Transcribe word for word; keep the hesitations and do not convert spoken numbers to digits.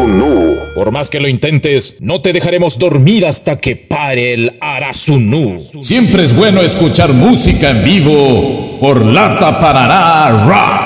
Arasunu. Por más que lo intentes, no te dejaremos dormir hasta que pare el Arasunu. Siempre es bueno escuchar música en vivo por Lata Paraná Rock.